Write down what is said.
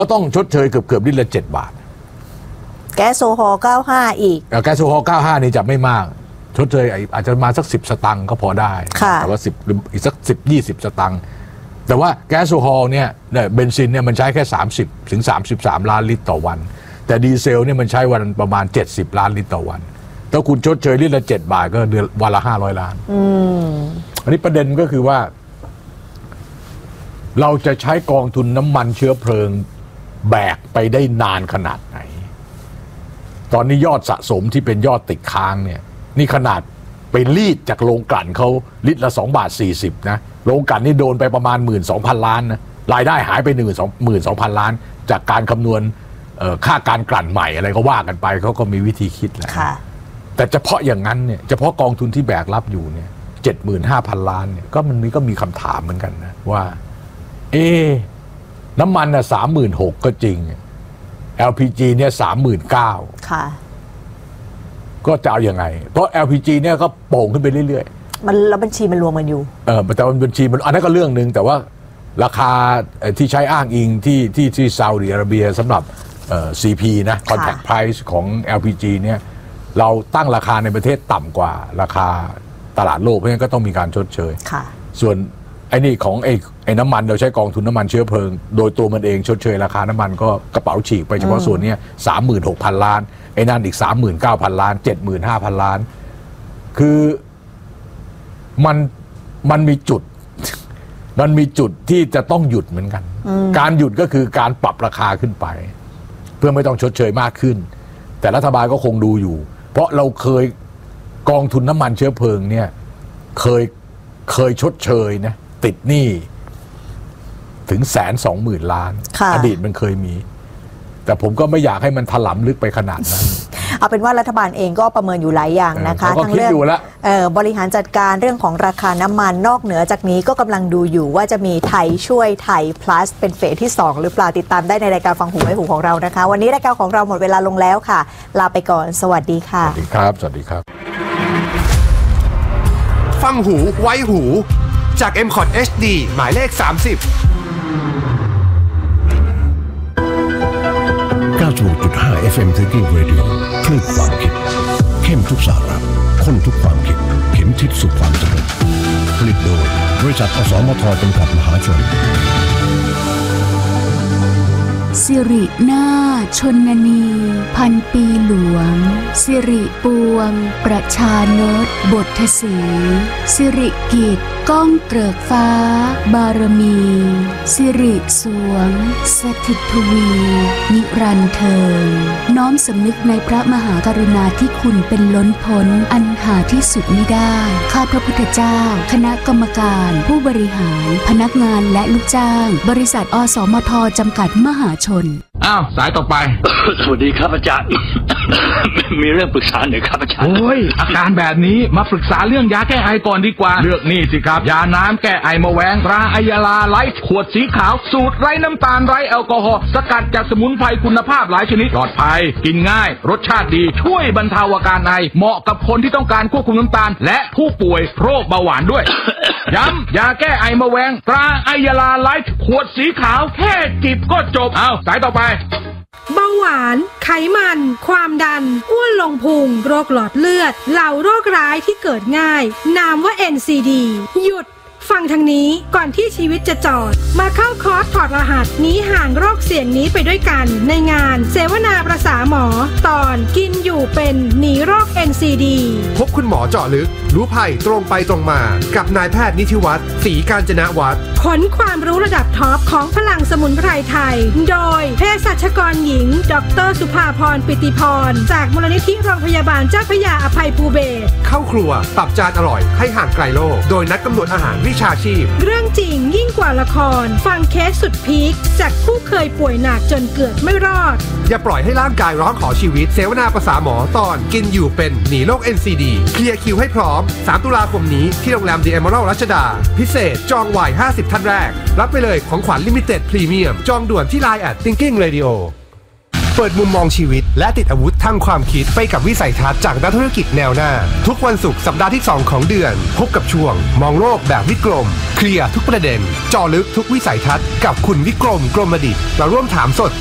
ก็ต้องชดเชยเกือบลิตรละ7 บาทแก๊สโซฮอล์95อีกแก๊สโซฮอล์95นี่จะไม่มากชดเชยอาจจะมาสัก10 สตางค์ก็พอได้แต่ว่าอีกสัก10-20 สตางค์แต่ว่าแก๊สโซฮอล์เนี่ยเบนซินเนี่ยมันใช้แค่30-33 ล้านลิตรต่อวันแต่ดีเซลเนี่ยมันใช้วันประมาณ70 ล้านลิตรต่อวันถ้าคุณชดเชยลิตรละ7 บาทก็เดือนวันละ500 ล้านอันนี้ประเด็นก็คือว่าเราจะใช้กองทุนน้ำมันเชื้อเพลิงแบกไปได้นานขนาดไหนตอนนี้ยอดสะสมที่เป็นยอดติดค้างเนี่ยนี่ขนาดไปรีดจากโรงกลั่นเขาลิตรละ2.40 นะโรงกลั่นนี่โดนไปประมาณ 12,000 ล้านนะรายได้หายไป 12,000 ล้านจากการคำนวณค่าการกลั่นใหม่อะไรก็ว่ากันไปเขาก็มีวิธีคิดแหละแต่เฉพาะอย่างนั้นเนี่ยเฉพาะกองทุนที่แบกรับอยู่เนี่ย 75,000 ล้านเนี่ยก็มีคำถามเหมือนกันนะว่าน้ำมันน่ะ 36,000 ก็จริง LPG เนี่ย 39,000 ค่ะก็จะเอาอย่างไงเพราะ LPG เนี่ยก็โป่งขึ้นไปเรื่อยๆแล้วบัญชีมันรวมกันอยู่แต่บัญชีมันอันนั้นก็เรื่องนึงแต่ว่าราคาที่ใช้อ้างอิงที่ซาอุดิอาระเบียสำหรับCP นะ Contract Price ของ LPG เนี่ยเราตั้งราคาในประเทศต่ำกว่าราคาตลาดโลกเพราะฉะนั้นก็ต้องมีการชดเชยส่วนไอ้นี่ของไอ้น้ำมันเราใช้กองทุนน้ำมันเชื้อเพลิงโดยตัวมันเองชดเชยราคาน้ำมันก็กระเป๋าฉีกไปเฉพาะส่วนนี้ 36,000 ล้านไอ้นั่นอีก 39,000 ล้าน 75,000 ล้านคือมันมีจุดที่จะต้องหยุดเหมือนกันการหยุดก็คือการปรับราคาขึ้นไปเพื่อไม่ต้องชดเชยมากขึ้นแต่รัฐบาลก็คงดูอยู่เพราะเราเคยกองทุนน้ำมันเชื้อเพลิงเนี่ยเคยชดเชยนะติดหนี้ถึง120,000 ล้านอดีตมันเคยมีแต่ผมก็ไม่อยากให้มันถลำลึกไปขนาดนั้นเอาเป็นว่ารัฐบาลเองก็ประเมินอยู่หลายอย่างนะคะทั้งเรื่องบริหารจัดการเรื่องของราคาน้ำมันนอกเหนือจากนี้ก็กำลังดูอยู่ว่าจะมีไทยช่วยไทย plus เป็นเฟสที่2หรือเปล่าติดตามได้ในรายการฟังหูไว้หูของเรานะคะวันนี้รายการของเราหมดเวลาลงแล้วค่ะลาไปก่อนสวัสดีค่ะสวัสดีครับสวัสดีครับฟังหูไว้หูจาก M-Cot HD หมายเลข 30 96.5 FM Thinking Radio คลื่นความคิดเข้มทุกสาระข้นทุกความคิดเข็มทิศสู่ความสำเร็จผลิตโดยบริษัทอสมทจำกัดมหาชนสิรินาถชนนีพันปีหลวงสิริปวงประชานตบทสีสิริกิจก้องเกริกฟ้าบารมีสิริสวงสถิตทวีนิรันดร์เทิงน้อมสำนึกในพระมหากรุณาธิคุณเป็นล้นพ้นอันหาที่สุดมิได้ข้าพระพุทธเจ้าคณะกรรมการผู้บริหารพนักงานและลูกจ้างบริษัทอสมทจำกัดมหาชนอ้าวสายต่อไปสวัสดีครับอาจารย์ มีเรื่องปรึกษาหน่อยครับอาจารย์โอ้ยอาการแบบนี้มาปรึกษาเรื่องยาแก้ไอก่อนดีกว่าเลือกนี่สิครับยาน้ำแก้ไอมะแวงตราไอยาลาไลท์ขวดสีขาวสูตรไร้น้ำตาลไร้แอลกอฮอล์สกัดจากสมุนไพรคุณภาพหลายชนิดปลอดภัยกินง่ายรสชาติดีช่วยบรรเทาอาการไอเหมาะกับคนที่ต้องการควบคุมน้ำตาลและผู้ป่วยโรคเบาหวานด้วย ย้ำยาแก้ไอมะแวงตราไอยาลาไลท์ขวดสีขาวแค่จิบก็จบเอาสายต่อไปเบาหวานไขมันความดันอ้วนลงพุงโรคหลอดเลือดเหล่าโรคร้ายที่เกิดง่ายนามว่า NCD หยุดฟังทางนี้ก่อนที่ชีวิตจะจอดมาเข้าคอร์สถอดรหัสหนีห่างโรคเสี่ยงนี้ไปด้วยกันในงานเสวนาประสาหมอตอนกินอยู่เป็นหนีโรค NCD พบคุณหมอเจาะลึกรู้ภัยตรงไปตรงมากับนายแพทย์นิธิวัฒน์ศรีกาญจนวัฒน์ขนความรู้ระดับท็อปของพลังสมุนไพรไทยโดยเภสัชกรหญิงดร.สุภาพรปิติพรจากมูลนิธิโรงพยาบาลเจ้าพระยาอภัยภูเบศรเข้าครัวปรับจานอร่อยให้ห่างไกลโลกโดยนักกำหนดอาหารวิชาชีพเรื่องจริงยิ่งกว่าละครฟังเคสสุดพีคจากผู้เคยป่วยหนักจนเกือบไม่รอดอย่าปล่อยให้ร่างกายร้องขอชีวิตเสวนาประสาหมอตอนกินอยู่เป็นหนีโรค NCD เคลียร์คิวให้พร้อม3 ตุลาคมนี้ที่โรงแรม The Emerald รัชดาพิเศษจองไว50 ท่านแรกรับไปเลยของขวัญลิมิเต็ดพรีเมียมจองด่วนที่ LINE @thinkingradio เปิดมุมมองชีวิตและติดอาวุธทางความคิดไปกับวิสัยทัศน์จากนักธุรกิจแนวหน้าทุกวันศุกร์สัปดาห์ที่2ของเดือนพบกับช่วงมองโลกแบบวิกรมเคลียร์ทุกประเด็นเจาะลึกทุกวิสัยทัศน์กับคุณวิกรมกรมดิษฐ์มาร่วมถามสด